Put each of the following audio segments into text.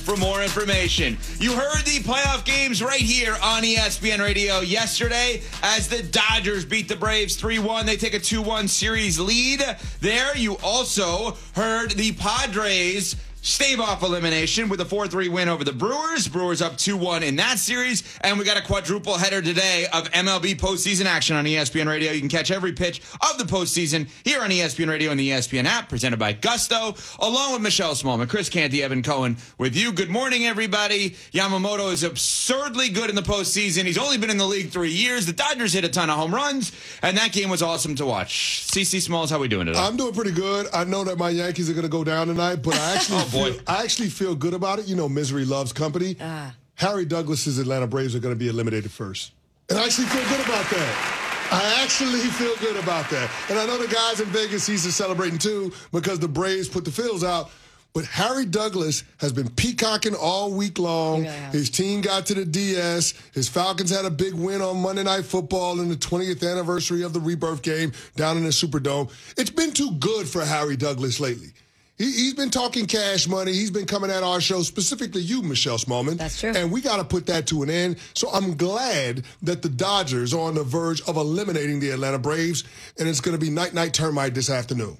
for more information. You heard the playoff games right here on ESPN Radio yesterday as the Dodgers beat the Braves 3-1. They take a 2-1 series lead. There, you also heard the Padres stave off elimination with a 4-3 win over the Brewers. Brewers up 2-1 in that series. And we got a quadruple header today of MLB postseason action on ESPN Radio. You can catch every pitch of the postseason here on ESPN Radio and the ESPN app, presented by Gusto, along with Michelle Smallman, Chris Canty, Evan Cohen with you. Good morning, everybody. Yamamoto is absurdly good in the postseason. He's only been in the league 3 years. The Dodgers hit a ton of home runs, and that game was awesome to watch. CC Smalls, how we doing today? I'm doing pretty good. I know that my Yankees are going to go down tonight, but I actually I actually feel good about it. You know, misery loves company. Harry Douglas's Atlanta Braves are going to be eliminated first. And I actually feel good about that. I actually feel good about that. And I know the guys in Vegas, he's celebrating too because the Braves put the fields out. But Harry Douglas has been peacocking all week long. His team got to the DS. His Falcons had a big win on Monday Night Football in the 20th anniversary of the Rebirth game down in the Superdome. It's been too good for Harry Douglas lately. He's been talking cash money. He's been coming at our show, specifically you, Michelle Smallman. That's true. And we got to put that to an end. So I'm glad that the Dodgers are on the verge of eliminating the Atlanta Braves, and it's going to be night-night termite this afternoon.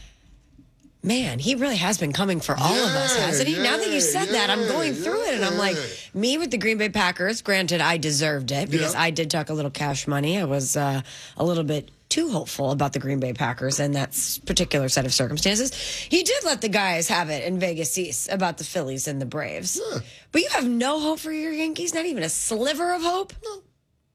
Man, he really has been coming for all of us, hasn't he? Now that you said that, I'm going through it, and I'm like, me with the Green Bay Packers, granted, I deserved it because I did talk a little cash money. I was a little bit too hopeful about the Green Bay Packers in that particular set of circumstances. He did let the guys have it in Vegas East about the Phillies and the Braves. But you have no hope for your Yankees? Not even a sliver of hope? No.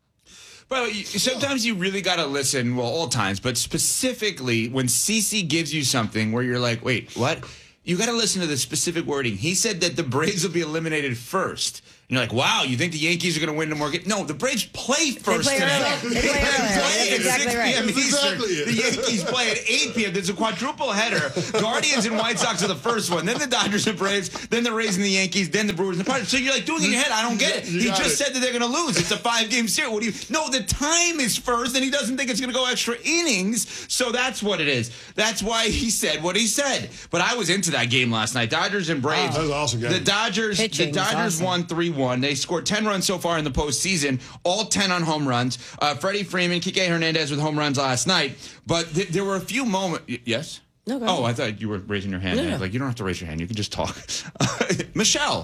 Well, sometimes you really got to listen, well, all times, but specifically when CC gives you something where you're like, wait, what? You got to listen to the specific wording. He said that the Braves will be eliminated first. And you're like, wow, you think the Yankees are going to win tomorrow? No, the Braves play first They play earlier. They play earlier. That's exactly right. 6 p.m. Eastern. The Yankees play at 8 p.m. There's a quadruple header. Guardians and White Sox are the first one. Then the Dodgers and Braves. Then the Rays and the Yankees. Then the Brewers and the Padres. So you're like doing it in your head. I don't get it. He just said that they're going to lose. It's a 5-game series. What do you? No, the time is first, and he doesn't think it's going to go extra innings. So that's what it is. That's why he said what he said. But I was into that game last night. Dodgers and Braves. That was an awesome game. The Dodgers won 3-1. They scored 10 runs so far in the postseason, all 10 on home runs. Freddie Freeman, Kike Hernandez with home runs last night. But there were a few moments. Yes? No, go ahead. Oh, I thought you were raising your hand. No. Like, you don't have to raise your hand. You can just talk. Michelle,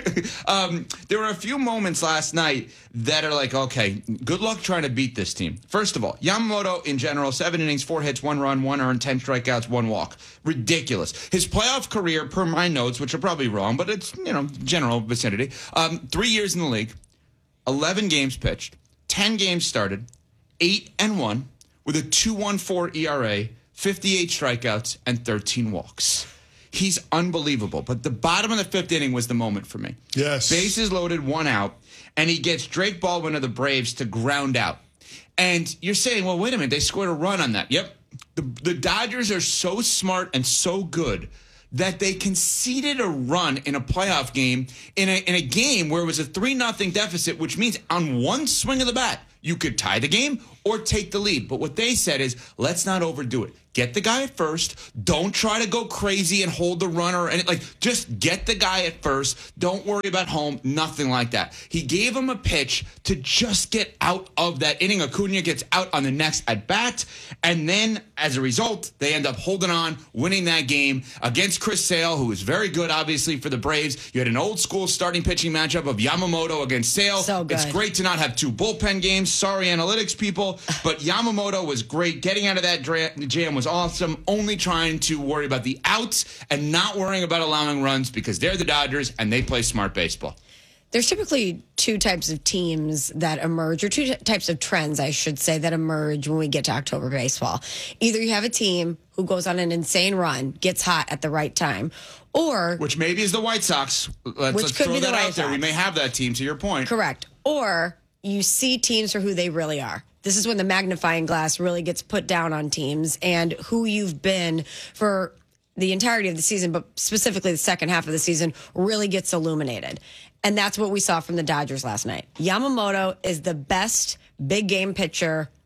there were a few moments last night that are like, okay, good luck trying to beat this team. First of all, Yamamoto in general, 7 innings, 4 hits, 1 run, 1 earned, 10 strikeouts, 1 walk. Ridiculous. His playoff career, per my notes, which are probably wrong, but it's, general vicinity, 3 years in the league, 11 games pitched, 10 games started, 8-1, with a 2.14 ERA, 58 strikeouts, and 13 walks. He's unbelievable. But the bottom of the 5th inning was the moment for me. Yes. Bases loaded, 1 out, and he gets Drake Baldwin of the Braves to ground out. And you're saying, well, wait a minute, they scored a run on that. Yep. The Dodgers are so smart and so good that they conceded a run in a playoff game in a game where it was a 3-0 deficit, which means on one swing of the bat, you could tie the game or take the lead. But what they said is, let's not overdo it. Get the guy at first. Don't try to go crazy and hold the runner. And just get the guy at first. Don't worry about home. Nothing like that. He gave him a pitch to just get out of that inning. Acuna gets out on the next at bat. And then, as a result, they end up holding on, winning that game against Chris Sale, who is very good, obviously, for the Braves. You had an old school starting pitching matchup of Yamamoto against Sale. So good. It's great to not have 2 bullpen games. Sorry, analytics people. But Yamamoto was great. Getting out of that jam was awesome. Only trying to worry about the outs and not worrying about allowing runs because they're the Dodgers and they play smart baseball. There's typically 2 types of teams that emerge, or 2 types of trends, I should say, that emerge when we get to October baseball. Either you have a team who goes on an insane run, gets hot at the right time, or... Which maybe is the White Sox. Let's throw that out there. We may have that team, to your point. Correct. Or you see teams for who they really are. This is when the magnifying glass really gets put down on teams and who you've been for the entirety of the season, but specifically the second half of the season, really gets illuminated. And that's what we saw from the Dodgers last night. Yamamoto is the best big game pitcher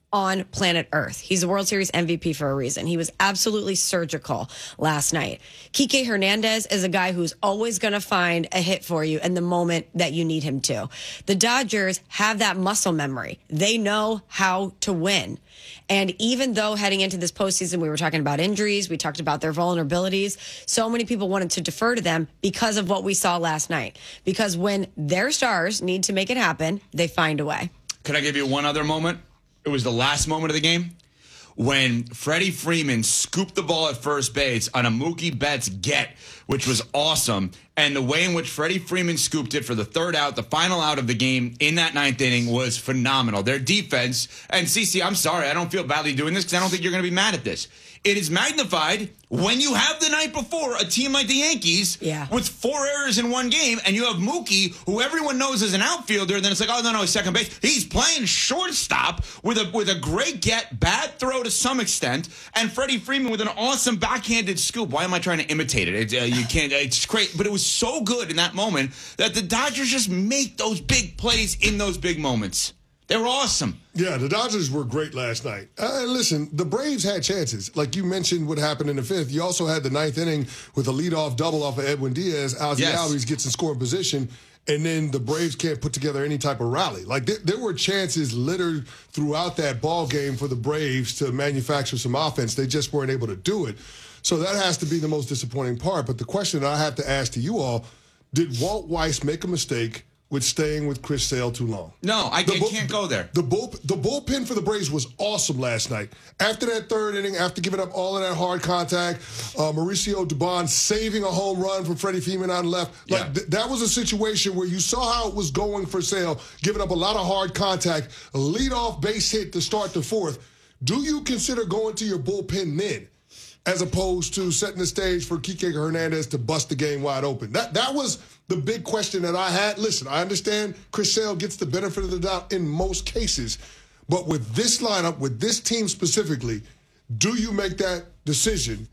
on planet Earth. He's a World Series MVP for a reason. He was absolutely surgical last night. Kike Hernandez is a guy who's always going to find a hit for you in the moment that you need him to. The Dodgers have that muscle memory. They know how to win. And even though heading into this postseason, we were talking about injuries, we talked about their vulnerabilities, so many people wanted to defer to them because of what we saw last night. Because when their stars need to make it happen, they find a way. Could I give you one other moment? It was the last moment of the game when Freddie Freeman scooped the ball at first base on a Mookie Betts get, which was awesome. And the way in which Freddie Freeman scooped it for the third out, the final out of the game in that ninth inning was phenomenal. Their defense, and CeCe, I'm sorry, I don't feel badly doing this because I don't think you're going to be mad at this. It is magnified when you have the night before a team like the Yankees with 4 errors in one game, and you have Mookie, who everyone knows is an outfielder, and then it's like, oh, no, he's second base. He's playing shortstop with a great get, bad throw to some extent, and Freddie Freeman with an awesome backhanded scoop. Why am I trying to imitate it? You can't. It's great, but it was so good in that moment that the Dodgers just make those big plays in those big moments. They were awesome. Yeah, the Dodgers were great last night. Listen, the Braves had chances. Like you mentioned what happened in the fifth. You also had the ninth inning with a leadoff double off of Edwin Diaz. Ozzie Albies gets in scoring position, and then the Braves can't put together any type of rally. Like there were chances littered throughout that ball game for the Braves to manufacture some offense. They just weren't able to do it. So that has to be the most disappointing part. But the question that I have to ask to you all, did Walt Weiss make a mistake with staying with Chris Sale too long? No, I can't go there. The bullpen for the Braves was awesome last night. After that third inning, after giving up all of that hard contact, Mauricio Dubon saving a home run from Freddie Freeman on the left. That was a situation where you saw how it was going for Sale, giving up a lot of hard contact, a leadoff base hit to start the fourth. Do you consider going to your bullpen then, as opposed to setting the stage for Kike Hernandez to bust the game wide open? That was the big question that I had. Listen, I understand Chris Sale gets the benefit of the doubt in most cases, but with this lineup, with this team specifically, do you make that decision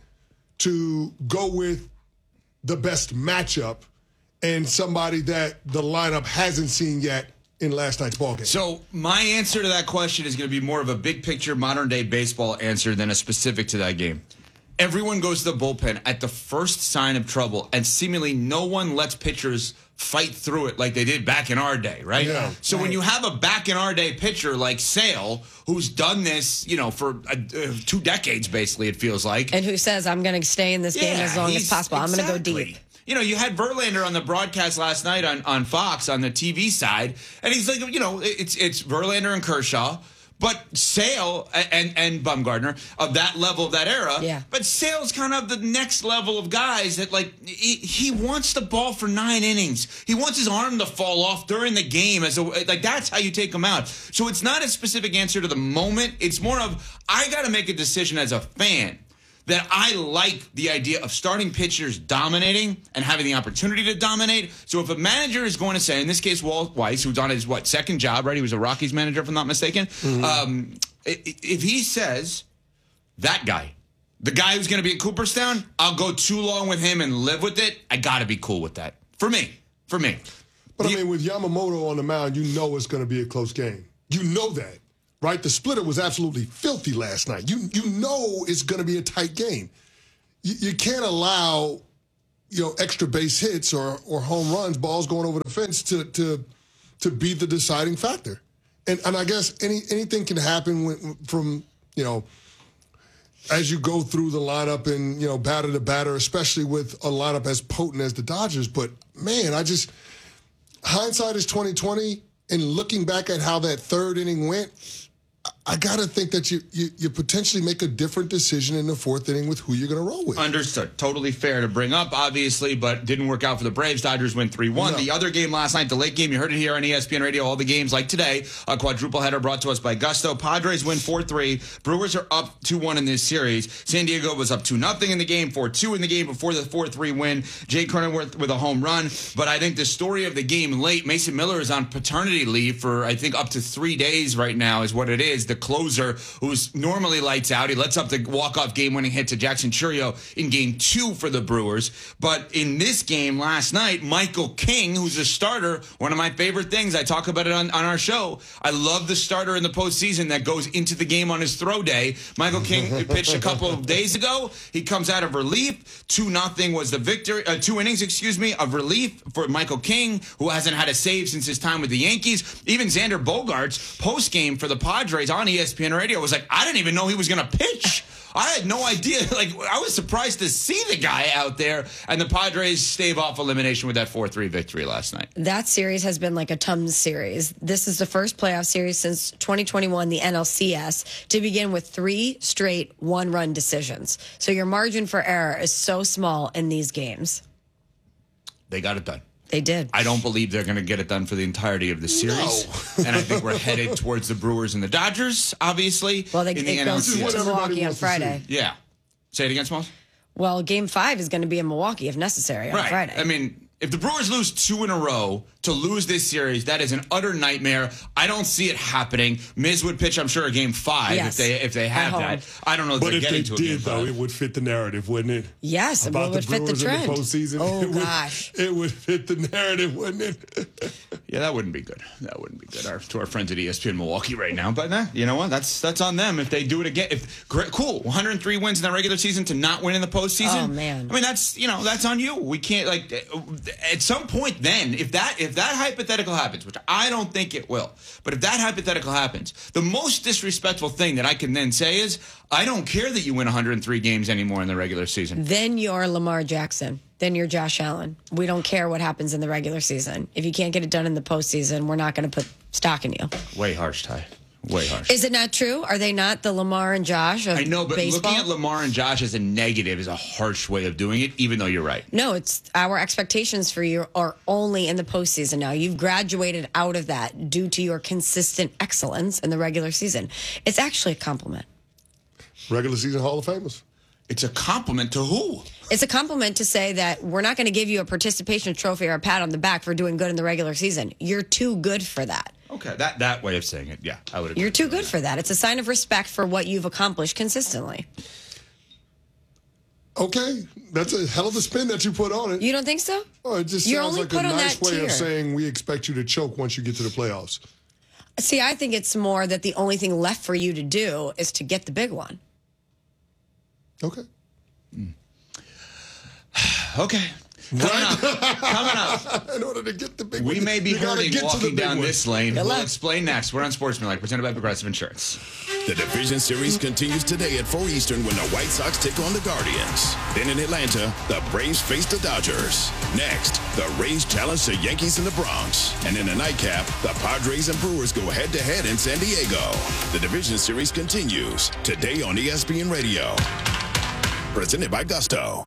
to go with the best matchup and somebody that the lineup hasn't seen yet in last night's ballgame? So my answer to that question is going to be more of a big picture, modern day baseball answer than a specific to that game. Everyone goes to the bullpen at the first sign of trouble, and seemingly no one lets pitchers fight through it like they did back in our day, right? Yeah. So when you have a back in our day pitcher like Sale, who's done this, for 2 decades, basically, it feels like. And who says, I'm going to stay in this game as long as possible. I'm going to go deep. You had Verlander on the broadcast last night on Fox on the TV side, and he's like, it's Verlander and Kershaw. But Sale and Bumgarner of that level, of that era. Yeah. But Sale's kind of the next level of guys that, he wants the ball for 9 innings. He wants his arm to fall off during the game. That's how you take him out. So it's not a specific answer to the moment. It's more of, I got to make a decision as a fan that I like the idea of starting pitchers dominating and having the opportunity to dominate. So if a manager is going to say, in this case, Walt Weiss, who's on his, second job, right? He was a Rockies manager, if I'm not mistaken. Mm-hmm. If he says, that guy, the guy who's going to be at Cooperstown, I'll go too long with him and live with it, I got to be cool with that. For me. But, with Yamamoto on the mound, you know it's going to be a close game. You know that. Right? The splitter was absolutely filthy last night. You know it's going to be a tight game. You can't allow, extra base hits or home runs, balls going over the fence to be the deciding factor. And I guess anything can happen from as you go through the lineup and, batter to batter, especially with a lineup as potent as the Dodgers. But, man, hindsight is 20/20, and looking back at how that third inning went, I got to think that you potentially make a different decision in the fourth inning with who you're going to roll with. Understood. Totally fair to bring up, obviously, but didn't work out for the Braves. Dodgers win 3-1. No. The other game last night, the late game, you heard it here on ESPN Radio, all the games like today. A quadruple header brought to us by Gusto. Padres win 4-3. Brewers are up 2-1 in this series. San Diego was up 2-0 in the game, 4-2 in the game before the 4-3 win. Jay Cronenworth with a home run. But I think the story of the game late, Mason Miller is on paternity leave for, I think, up to 3 days right now is what it is. the closer who's normally lights out. He lets up the walk-off game-winning hit to Jackson Chourio in Game 2 for the Brewers. But in this game last night, Michael King, who's a starter, one of my favorite things, I talk about it on our show. I love the starter in the postseason that goes into the game on his throw day. Michael King pitched a couple of days ago. He comes out of relief. 2-0 was the victory. 2 innings, of relief for Michael King, who hasn't had a save since his time with the Yankees. Even Xander Bogaerts, post-game for the Padres on ESPN Radio, was like, I didn't even know he was going to pitch. I had no idea. I was surprised to see the guy out there, and the Padres stave off elimination with that 4-3 victory last night. That series has been like a Tums series. This is the first playoff series since 2021, the NLCS, to begin with 3 straight one-run decisions. So your margin for error is so small in these games. They got it done. They did. I don't believe they're going to get it done for the entirety of the series. No. And I think we're headed towards the Brewers and the Dodgers, obviously. Well, it goes to Milwaukee on Friday. Yeah. Say it again, Smalls? Well, Game 5 is going to be in Milwaukee if necessary on Friday. I mean, if the Brewers lose 2 in a row, to lose this series, that is an utter nightmare. I don't see it happening. Miz would pitch, I'm sure, a Game 5 if they have that. I don't know if they're getting to a Game 5. But if they did, though, it would fit the narrative, wouldn't it? Yes, it would fit the trend. In the postseason. Oh, gosh. It would fit the narrative, wouldn't it? Yeah, that wouldn't be good. That wouldn't be good to our friends at ESPN Milwaukee right now. But you know what? That's on them if they do it again. Cool, 103 wins in the regular season to not win in the postseason. Oh, man. I mean, that's on you. We can't, at some point then, if that hypothetical happens, which I don't think it will, but if that hypothetical happens, the most disrespectful thing that I can then say is, I don't care that you win 103 games anymore in the regular season. Then you're Lamar Jackson. Then you're Josh Allen. We don't care what happens in the regular season. If you can't get it done in the postseason, we're not going to put stock in you. Way harsh, Ty. Way harsh. Is it not true? Are they not the Lamar and Josh of I know, but baseball? Looking at Lamar and Josh as a negative is a harsh way of doing it, even though you're right. No, it's our expectations for you are only in the postseason now. You've graduated out of that due to your consistent excellence in the regular season. It's actually a compliment. Regular season Hall of Famers. It's a compliment to who? It's a compliment to say that we're not going to give you a participation trophy or a pat on the back for doing good in the regular season. You're too good for that. Okay, that way of saying it, yeah, I would agree. You're too good for that. It's a sign of respect for what you've accomplished consistently. Okay, that's a hell of a spin that you put on it. You don't think so? Oh, it just sounds like a nice way of saying we expect you to choke once you get to the playoffs. See, I think it's more that the only thing left for you to do is to get the big one. Okay. Okay. Coming up. In order to get the big we one, may be hurting walking down this lane. Good We'll luck. explain next. We're on Sportsmanlike, presented by Progressive Insurance. The Division Series continues today at 4 Eastern when the White Sox take on the Guardians. Then in Atlanta, the Braves face the Dodgers. Next, the Rays challenge the Yankees in the Bronx. And in the nightcap, the Padres and Brewers go head-to-head in San Diego. The Division Series continues today on ESPN Radio. Presented by Gusto.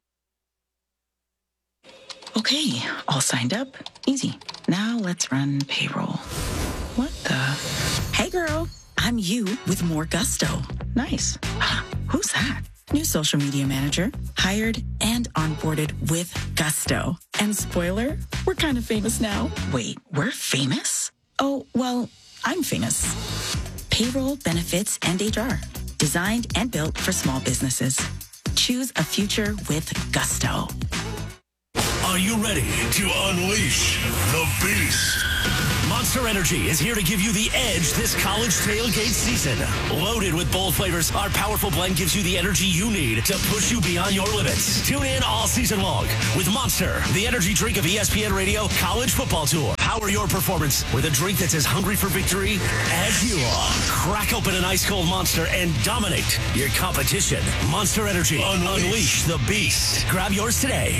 Okay, all signed up. Easy. Now let's run payroll. What the? Hey, girl. I'm you with more Gusto. Nice. Who's that? New social media manager. Hired and onboarded with Gusto. And spoiler, we're kind of famous now. Wait, we're famous? Oh, well, I'm famous. Payroll, benefits, and HR. Designed and built for small businesses. Choose a future with Gusto. Are you ready to unleash the beast? Monster Energy is here to give you the edge this college tailgate season. Loaded with bold flavors, our powerful blend gives you the energy you need to push you beyond your limits. Tune in all season long with Monster, the energy drink of ESPN Radio College Football Tour. Power your performance with a drink that's as hungry for victory as you are. Crack open an ice cold Monster and dominate your competition. Monster Energy. Unleash the beast. Grab yours today.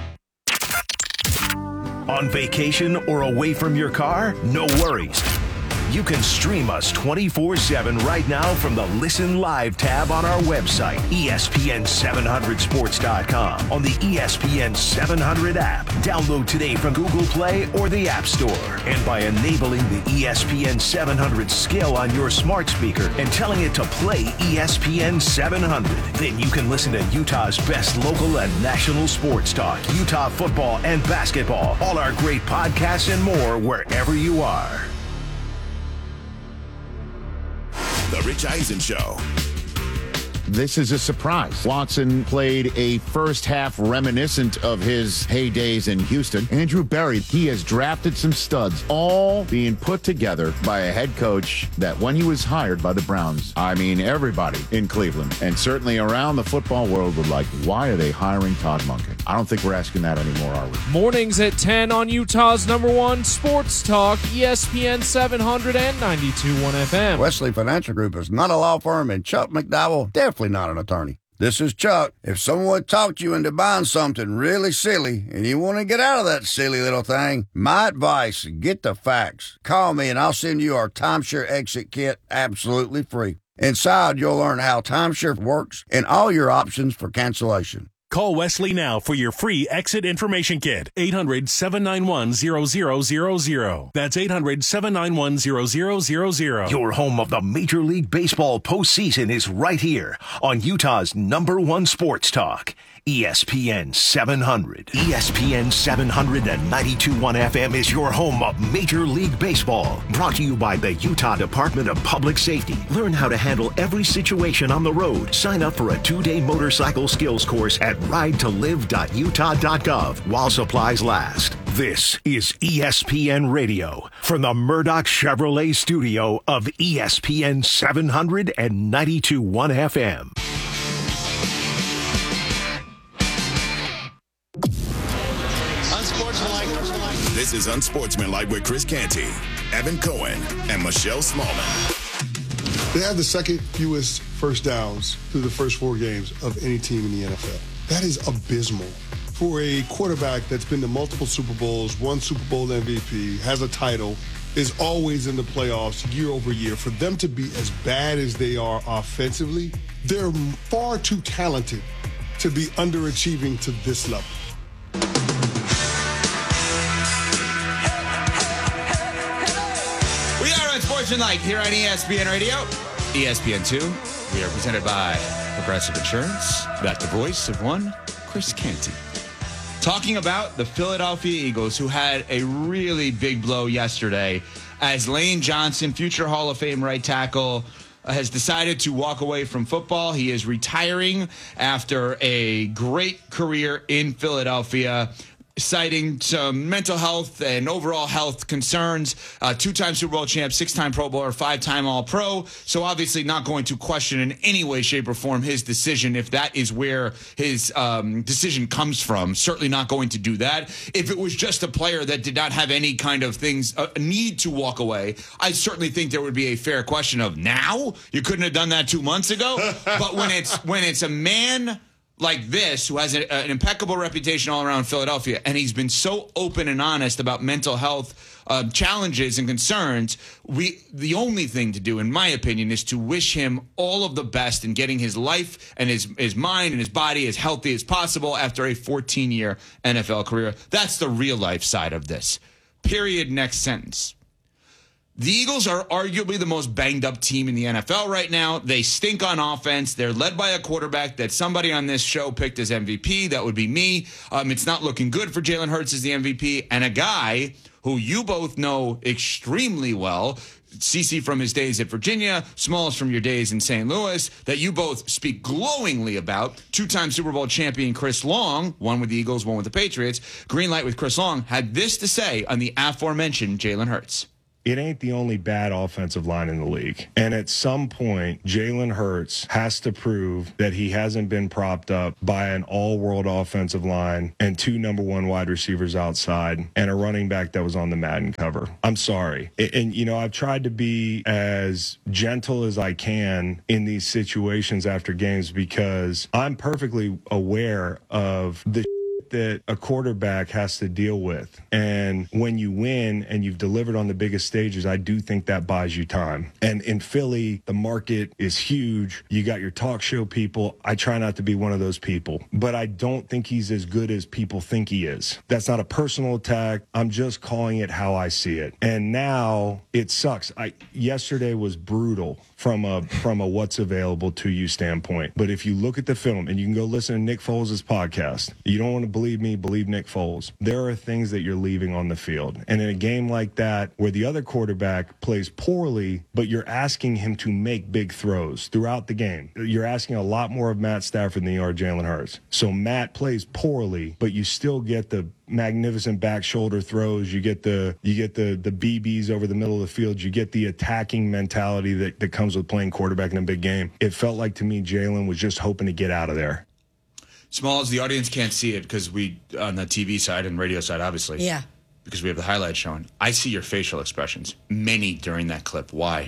On vacation or away from your car? No worries. You can stream us 24/7 right now from the Listen Live tab on our website, ESPN700sports.com, on the ESPN 700 app. Download today from Google Play or the App Store. And by enabling the ESPN 700 skill on your smart speaker and telling it to play ESPN 700, then you can listen to Utah's best local and national sports talk, Utah football and basketball, all our great podcasts and more wherever you are. The Rich Eisen Show. This is a surprise. Watson played a first half reminiscent of his heydays in Houston. Andrew Berry, he has drafted some studs, all being put together by a head coach that when he was hired by the Browns, I mean, everybody in Cleveland and certainly around the football world would like, why are they hiring Todd Monken? I don't think we're asking that anymore, are we? Mornings at 10 on Utah's #1 sports talk, ESPN 700 and 92.1 FM. Wesley Financial Group is not a law firm, and Chuck McDowell definitely not an attorney. This is Chuck. If someone talked you into buying something really silly and you want to get out of that silly little thing, my advice, get the facts. Call me and I'll send you our timeshare exit kit absolutely free. Inside, you'll learn how timeshare works and all your options for cancellation. Call Wesley now for your free exit information kit. 800-791-0000. That's 800-791-0000. Your home of the Major League Baseball postseason is right here on Utah's #1 sports talk, ESPN 700. ESPN 700 and 92.1 FM is your home of Major League Baseball. Brought to you by the Utah Department of Public Safety. Learn how to handle every situation on the road. Sign up for a 2-day motorcycle skills course at ridetolive.utah.gov while supplies last. This is ESPN Radio from the Murdoch Chevrolet studio of ESPN 700 and 92.1 FM. This is Unsportsmanlike with Chris Canty, Evan Cohen, and Michelle Smallman. They have the second fewest first downs through the first 4 games of any team in the NFL. That is abysmal. For a quarterback that's been to multiple Super Bowls, won Super Bowl MVP, has a title, is always in the playoffs year over year, for them to be as bad as they are offensively, they're far too talented to be underachieving to this level. We are Unsportsmanlike here on ESPN Radio, ESPN2. We are presented by Progressive Insurance. That's the voice of one, Chris Canty. Talking about the Philadelphia Eagles, who had a really big blow yesterday as Lane Johnson, future Hall of Fame right tackle, has decided to walk away from football. He is retiring after a great career in Philadelphia, citing some mental health and overall health concerns. 2-time Super Bowl champ, 6-time Pro Bowler, 5-time All-Pro. So obviously not going to question in any way, shape, or form his decision if that is where his decision comes from. Certainly not going to do that. If it was just a player that did not have any kind of things, need to walk away, I certainly think there would be a fair question of, now? You couldn't have done that 2 months ago? But when it's a man like this, who has an impeccable reputation all around Philadelphia, and he's been so open and honest about mental health challenges and concerns, the only thing to do, in my opinion, is to wish him all of the best in getting his life and his mind and his body as healthy as possible after a 14-year NFL career. That's the real life side of this. Period. Next sentence. The Eagles are arguably the most banged-up team in the NFL right now. They stink on offense. They're led by a quarterback that somebody on this show picked as MVP. That would be me. It's not looking good for Jalen Hurts as the MVP. And a guy who you both know extremely well, CeCe from his days at Virginia, Smalls from your days in St. Louis, that you both speak glowingly about. 2-time Super Bowl champion Chris Long, one with the Eagles, one with the Patriots. Green light with Chris Long, had this to say on the aforementioned Jalen Hurts. It ain't the only bad offensive line in the league. And at some point, Jalen Hurts has to prove that he hasn't been propped up by an all-world offensive line and 2 number-1 wide receivers outside and a running back that was on the Madden cover. I'm sorry. And, I've tried to be as gentle as I can in these situations after games because I'm perfectly aware of the that a quarterback has to deal with. And when you win and you've delivered on the biggest stages, I do think that buys you time. And in Philly, the market is huge. You got your talk show people. I try not to be one of those people, but I don't think he's as good as people think he is. That's not a personal attack. I'm just calling it how I see it. And now it sucks. Yesterday was brutal from a what's available to you standpoint. But if you look at the film, and you can go listen to Nick Foles' podcast, you don't want to believe me, believe Nick Foles. There are things that you're leaving on the field. And in a game like that, where the other quarterback plays poorly, but you're asking him to make big throws throughout the game, you're asking a lot more of Matt Stafford than you are Jalen Hurts. So Matt plays poorly, but you still get the magnificent back shoulder throws. You get the BBs over the middle of the field. You get the attacking mentality that comes with playing quarterback in a big game. It felt like to me Jalen was just hoping to get out of there. Smalls, the audience can't see it because we, on the TV side and radio side, obviously. Yeah. Because we have the highlights showing. I see your facial expressions, many during that clip. Why?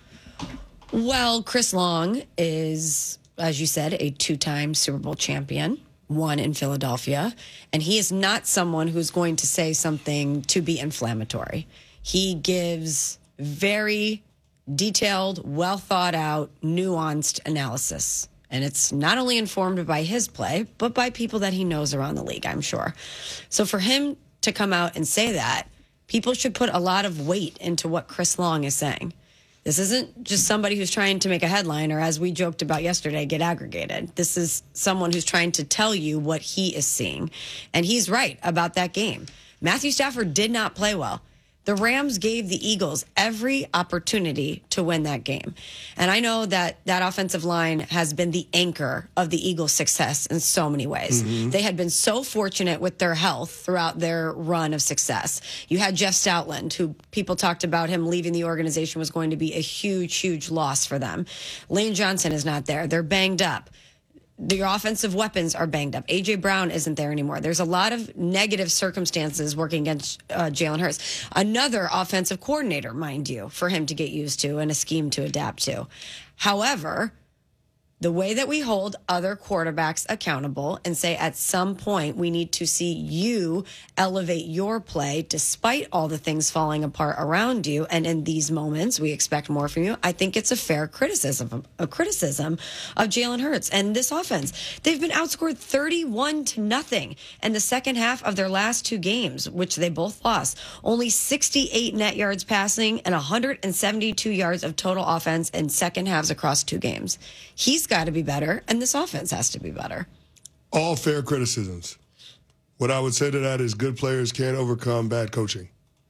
Well, Chris Long is, as you said, a 2-time Super Bowl champion. One in Philadelphia, and he is not someone who's going to say something to be inflammatory. He gives very detailed, well thought out, nuanced analysis. And it's not only informed by his play, but by people that he knows around the league, I'm sure. So for him to come out and say that, people should put a lot of weight into what Chris Long is saying. This isn't just somebody who's trying to make a headline or, as we joked about yesterday, get aggregated. This is someone who's trying to tell you what he is seeing. And he's right about that game. Matthew Stafford did not play well. The Rams gave the Eagles every opportunity to win that game. And I know that offensive line has been the anchor of the Eagles' success in so many ways. Mm-hmm. They had been so fortunate with their health throughout their run of success. You had Jeff Stoutland, who people talked about him leaving the organization was going to be a huge, huge loss for them. Lane Johnson is not there. They're banged up. Your offensive weapons are banged up. A.J. Brown isn't there anymore. There's a lot of negative circumstances working against Jalen Hurts. Another offensive coordinator, mind you, for him to get used to and a scheme to adapt to. However, the way that we hold other quarterbacks accountable and say at some point we need to see you elevate your play despite all the things falling apart around you, and in these moments we expect more from you. I think it's a fair criticism of Jalen Hurts and this offense. They've been outscored 31-0 in the second half of their last 2 games, which they both lost. Only 68 net yards passing and 172 yards of total offense in second halves across 2 games. He's got to be better, and this offense has to be better. All fair criticisms. What I would say to that is good players can't overcome bad coaching.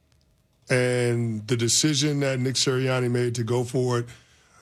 And the decision that Nick Sirianni made to go for it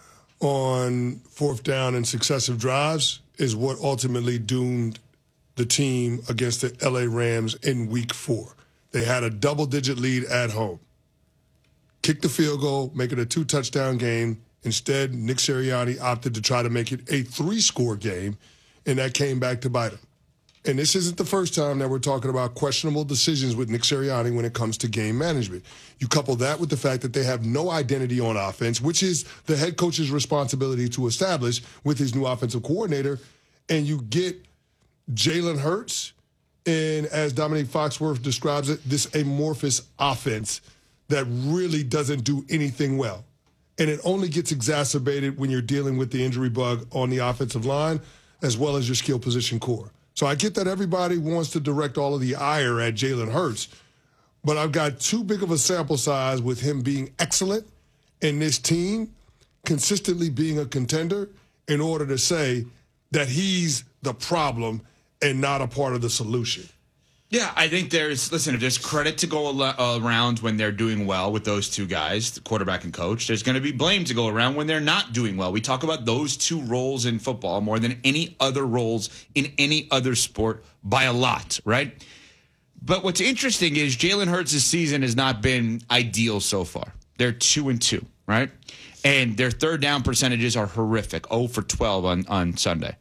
on 4th down and successive drives is what ultimately doomed the team against the LA Rams in week 4. They had a double-digit lead at home. Kicked the field goal, make it a 2-touchdown game. Instead, Nick Sirianni opted to try to make it a 3-score game, and that came back to bite him. And this isn't the first time that we're talking about questionable decisions with Nick Sirianni when it comes to game management. You couple that with the fact that they have no identity on offense, which is the head coach's responsibility to establish with his new offensive coordinator, and you get Jalen Hurts and, as Dominique Foxworth describes it, this amorphous offense that really doesn't do anything well. And it only gets exacerbated when you're dealing with the injury bug on the offensive line as well as your skill position core. So I get that everybody wants to direct all of the ire at Jalen Hurts, but I've got too big of a sample size with him being excellent and this team consistently being a contender in order to say that he's the problem and not a part of the solution. Yeah, I think if there's credit to go around when they're doing well with those 2 guys, the quarterback and coach, there's going to be blame to go around when they're not doing well. We talk about those 2 roles in football more than any other roles in any other sport by a lot, right? But what's interesting is Jalen Hurts' season has not been ideal so far. They're 2-2, right? And their 3rd down percentages are horrific, 0 for 12 on Sunday.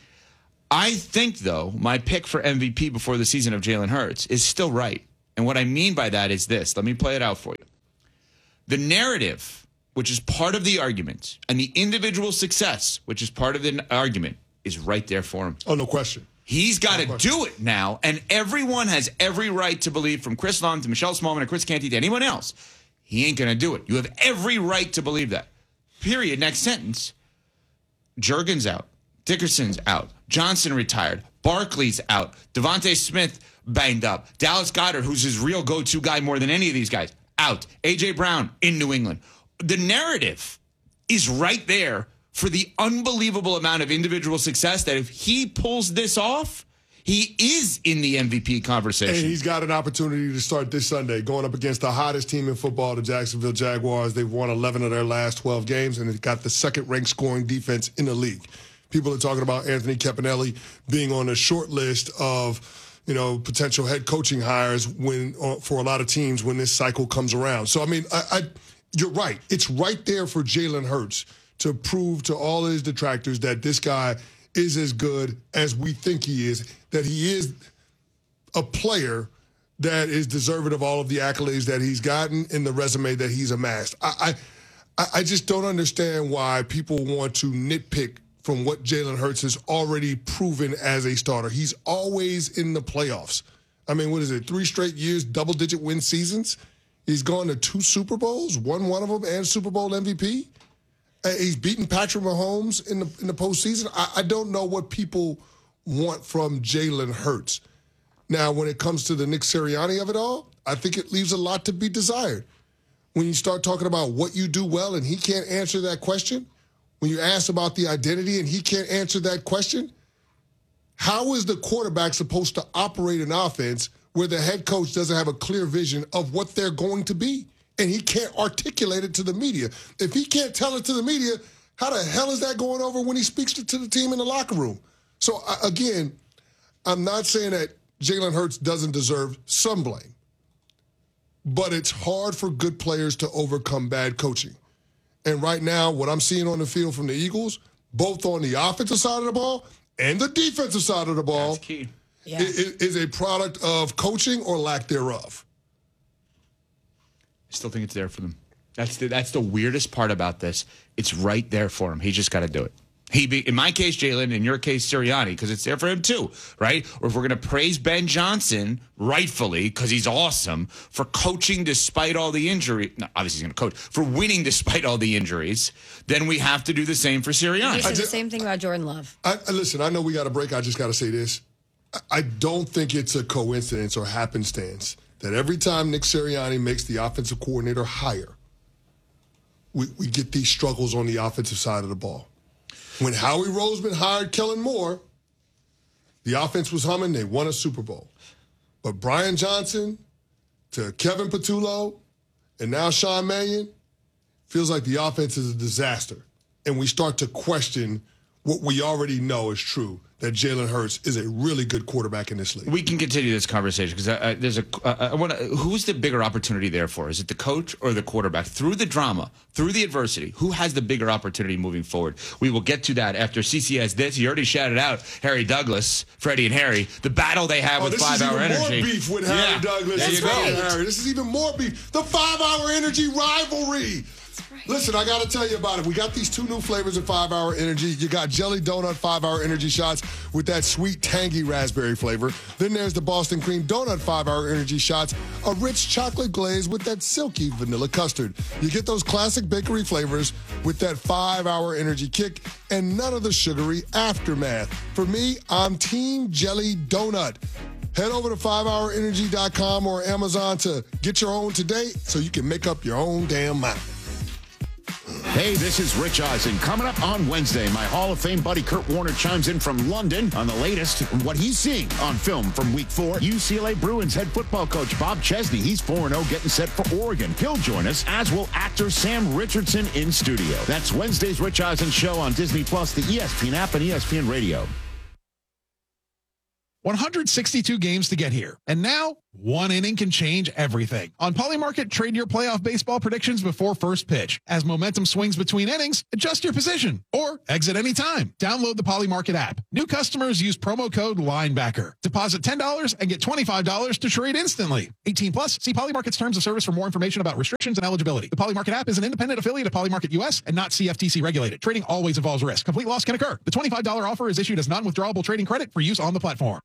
I think, though, my pick for MVP before the season of Jalen Hurts is still right. And what I mean by that is this. Let me play it out for you. The narrative, which is part of the argument, and the individual success, which is part of the argument, is right there for him. Oh, no question. He's got to do it now, and everyone has every right to believe, from Chris Long to Michelle Smallman to Chris Canty to anyone else, he ain't going to do it. You have every right to believe that. Period. Next sentence. Juergens out. Dickerson's out. Johnson retired. Barkley's out. Devontae Smith banged up. Dallas Goedert, who's his real go-to guy more than any of these guys, out. A.J. Brown in New England. The narrative is right there for the unbelievable amount of individual success that if he pulls this off, he is in the MVP conversation. And he's got an opportunity to start this Sunday, going up against the hottest team in football, the Jacksonville Jaguars. They've won 11 of their last 12 games, and they've got the second-ranked scoring defense in the league. People are talking about Anthony Campanelli being on a short list of, potential head coaching hires for a lot of teams when this cycle comes around. So, I mean, you're right. It's right there for Jalen Hurts to prove to all his detractors that this guy is as good as we think he is, that he is a player that is deserving of all of the accolades that he's gotten and the resume that he's amassed. I just don't understand why people want to nitpick from what Jalen Hurts has already proven as a starter. He's always in the playoffs. I mean, what is it, 3 straight years, double-digit win seasons? He's gone to 2 Super Bowls, won one of them, and Super Bowl MVP. He's beaten Patrick Mahomes in the postseason. I don't know what people want from Jalen Hurts. Now, when it comes to the Nick Sirianni of it all, I think it leaves a lot to be desired. When you start talking about what you do well and he can't answer that question, when you ask about the identity and he can't answer that question, how is the quarterback supposed to operate an offense where the head coach doesn't have a clear vision of what they're going to be? And he can't articulate it to the media. If he can't tell it to the media, how the hell is that going over when he speaks to the team in the locker room? So, again, I'm not saying that Jalen Hurts doesn't deserve some blame, but it's hard for good players to overcome bad coaching. And right now, what I'm seeing on the field from the Eagles, both on the offensive side of the ball and the defensive side of the ball, is a product of coaching or lack thereof. I still think it's there for them. That's the weirdest part about this. It's right there for him. He's just got to do it. In my case, Jalen, in your case, Sirianni, because it's there for him too, right? Or if we're going to praise Ben Johnson, rightfully, because he's awesome, for coaching despite all the injury. No, obviously he's going to coach. For winning despite all the injuries, then we have to do the same for Sirianni. You said the same thing about Jordan Love. Listen, I know we got a break. I just got to say this. I don't think it's a coincidence or happenstance that every time Nick Sirianni makes the offensive coordinator hire, we get these struggles on the offensive side of the ball. When Howie Roseman hired Kellen Moore, the offense was humming. They won a Super Bowl. But Brian Johnson to Kevin Patullo and now Sean Mannion, feels like the offense is a disaster. And we start to question what we already know is true, that Jalen Hurts is a really good quarterback in this league. We can continue this conversation because who's the bigger opportunity there for? Is it the coach or the quarterback? Through the drama, through the adversity, who has the bigger opportunity moving forward? We will get to that after CC has this. You already shouted out Harry Douglas, Freddie and Harry, the battle they have with 5 Hour Energy. This is even more beef with Harry Douglas. There you go. Harry. This is even more beef. The 5 Hour Energy rivalry. Right. Listen, I got to tell you about it. We got these 2 new flavors of 5 Hour Energy. You got Jelly Donut 5 Hour Energy shots with that sweet, tangy raspberry flavor. Then there's the Boston Cream Donut 5 Hour Energy shots, a rich chocolate glaze with that silky vanilla custard. You get those classic bakery flavors with that 5 Hour Energy kick and none of the sugary aftermath. For me, I'm Team Jelly Donut. Head over to 5hourenergy.com or Amazon to get your own today so you can make up your own damn mind. Hey, this is Rich Eisen. Coming up on Wednesday, my Hall of Fame buddy Kurt Warner chimes in from London on the latest, what he's seeing on film from Week 4. UCLA Bruins head football coach Bob Chesney, he's 4-0, getting set for Oregon. He'll join us, as will actor Sam Richardson in studio. That's Wednesday's Rich Eisen show on Disney+, the ESPN app, and ESPN Radio. 162 games to get here. And now, one inning can change everything. On Polymarket, trade your playoff baseball predictions before first pitch. As momentum swings between innings, adjust your position or exit anytime. Download the Polymarket app. New customers use promo code LINEBACKER. Deposit $10 and get $25 to trade instantly. 18 plus. See Polymarket's terms of service for more information about restrictions and eligibility. The Polymarket app is an independent affiliate of Polymarket US and not CFTC regulated. Trading always involves risk. Complete loss can occur. The $25 offer is issued as non-withdrawable trading credit for use on the platform.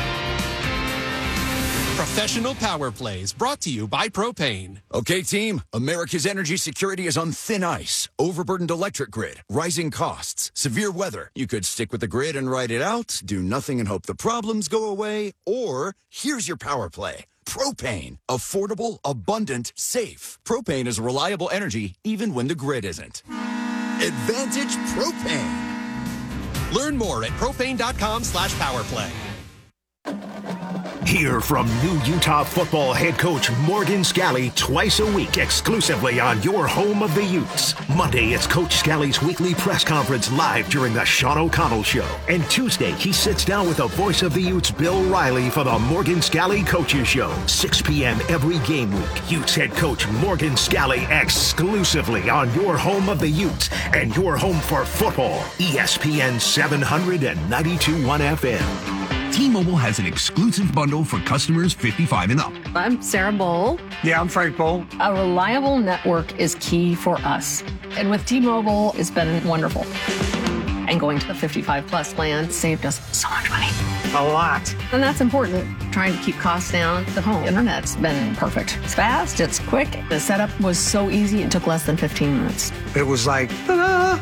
Professional Power Plays brought to you by Propane. Okay, team, America's energy security is on thin ice. Overburdened electric grid, rising costs, severe weather. You could stick with the grid and ride it out, do nothing and hope the problems go away, or here's your power play. Propane. Affordable, abundant, safe. Propane is reliable energy even when the grid isn't. Advantage Propane. Learn more at propane.com/powerplay. Hear from new Utah football head coach Morgan Scalley twice a week exclusively on your home of the Utes. Monday, it's Coach Scalley's weekly press conference live during the Sean O'Connell Show. And Tuesday, he sits down with the voice of the Utes, Bill Riley, for the Morgan Scalley Coaches Show. 6 p.m. every game week. Utes head coach Morgan Scalley exclusively on your home of the Utes and your home for football. ESPN 700 and 92.1 FM. T-Mobile has an exclusive bundle for customers 55 and up. I'm Sarah Bowl. Yeah, I'm Frank Bowl. A reliable network is key for us. And with T-Mobile, it's been wonderful. And going to the 55-plus plan saved us so much money. A lot. And that's important. Trying to keep costs down. The home internet's been perfect. It's fast, it's quick. The setup was so easy, it took less than 15 minutes. It was like, ta-da!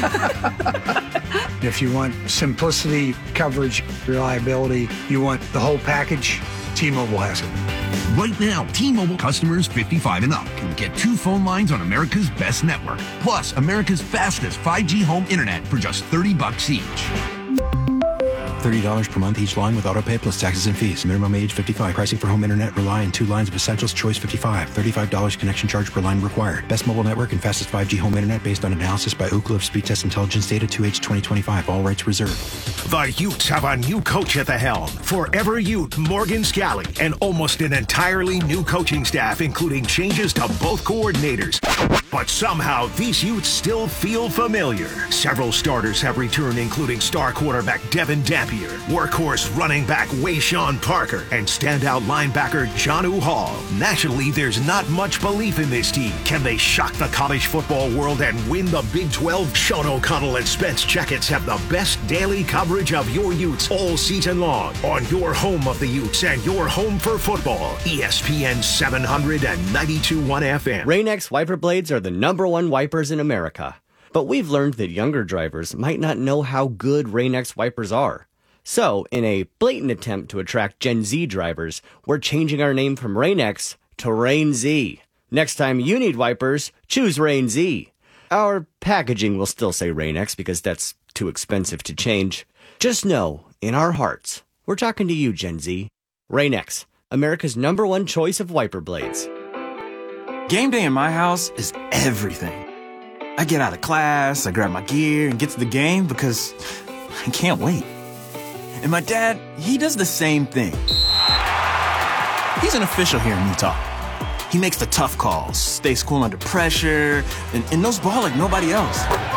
If you want simplicity, coverage, reliability, you want the whole package, T-Mobile has it. Right now, T-Mobile customers 55 and up can get 2 phone lines on America's best network, plus America's fastest 5G home internet for just $30 each. $30 per month each line with autopay plus taxes and fees. Minimum age 55. Pricing for home internet rely on 2 lines of Essentials. Choice 55. $35 connection charge per line required. Best mobile network and fastest 5G home internet based on analysis by Ookla of Speed Test Intelligence data 2H 2025. All rights reserved. The Utes have a new coach at the helm. Forever Ute Morgan Scalley and almost an entirely new coaching staff, including changes to both coordinators. But somehow these Utes still feel familiar. Several starters have returned, including star quarterback Devin Dampier, workhorse running back Wayshawn Parker, and standout linebacker Jonnu Hall. Nationally, there's not much belief in this team. Can they shock the college football world and win the Big 12? Sean O'Connell and Spence Checketts have the best daily coverage of your Utes all season long on your home of the Utes and your home for football. ESPN 700 and 92.1 FM. Rain-X wiper blades are the #1 wipers in America. But we've learned that younger drivers might not know how good Rain-X wipers are. So, in a blatant attempt to attract Gen Z drivers, we're changing our name from Rain-X to Rain Z. Next time you need wipers, choose Rain Z. Our packaging will still say Rain-X because that's too expensive to change. Just know, in our hearts, we're talking to you, Gen Z. Rain-X, America's #1 choice of wiper blades. Game day in my house is everything. I get out of class, I grab my gear, and get to the game because I can't wait. And my dad, he does the same thing. He's an official here in Utah. He makes the tough calls, stays cool under pressure, and knows ball like nobody else.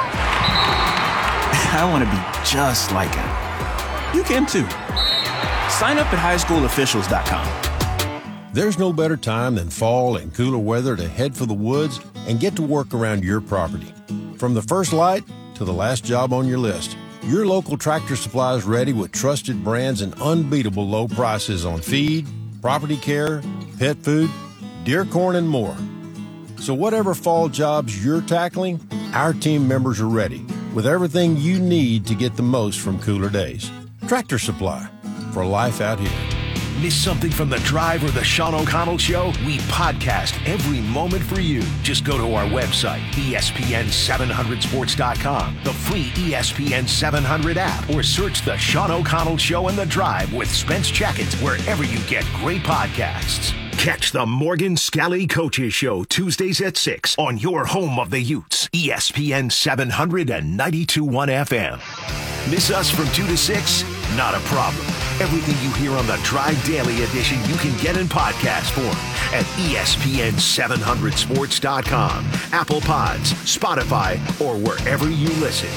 I want to be just like him. You can too. Sign up at highschoolofficials.com. There's no better time than fall and cooler weather to head for the woods and get to work around your property. From the first light to the last job on your list, your local Tractor Supply is ready with trusted brands and unbeatable low prices on feed, property care, pet food, deer corn, and more. So whatever fall jobs you're tackling, our team members are ready with everything you need to get the most from cooler days. Tractor Supply, for life out here. Miss something from The Drive or the Sean O'Connell Show? We podcast every moment for you. Just go to our website, ESPN700sports.com, the free ESPN 700 app, or search The Sean O'Connell Show and The Drive with Spence Checketts wherever you get great podcasts. Catch the Morgan Scalley Coaches Show Tuesdays at 6 on your home of the Utes, ESPN 700 and 92.1 FM. Miss us from 2 to 6? Not a problem. Everything you hear on the Drive Daily Edition you can get in podcast form at ESPN700sports.com, Apple Pods, Spotify, or wherever you listen.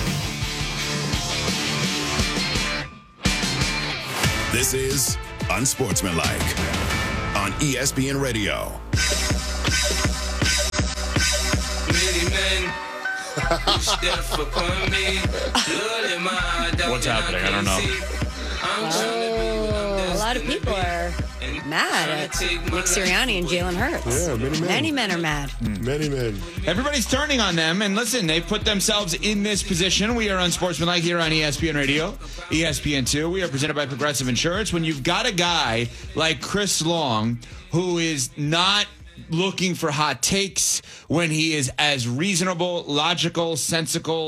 This is Unsportsmanlike on ESPN Radio. What's happening? I don't know. Oh, a lot of people are mad at Nick Sirianni and Jalen Hurts. Yeah, many men. Many men are mad. Many men. Everybody's turning on them, and listen, they've put themselves in this position. We are Unsportsmanlike here on ESPN Radio, ESPN2. We are presented by Progressive Insurance. When you've got a guy like Chris Long, who is not looking for hot takes when he is as reasonable, logical, sensical,